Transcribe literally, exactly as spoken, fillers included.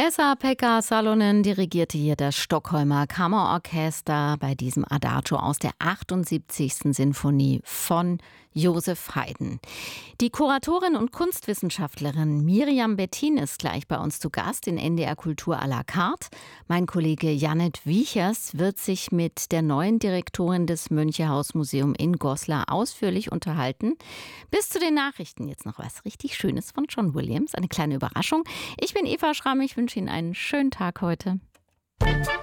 Esa-Pekka Salonen dirigierte hier das Stockholmer Kammerorchester bei diesem Adagio aus der achtundsiebzigsten Sinfonie von Joseph Haydn. Die Kuratorin und Kunstwissenschaftlerin Miriam Bettin ist gleich bei uns zu Gast in N D R Kultur à la carte. Mein Kollege Jannet Wiechers wird sich mit der neuen Direktorin des Mönchehaus-Museum in Goslar ausführlich unterhalten. Bis zu den Nachrichten jetzt noch was richtig Schönes von John Williams, eine kleine Überraschung. Ich bin Eva Schramm, ich wünsche Ihnen einen schönen Tag heute.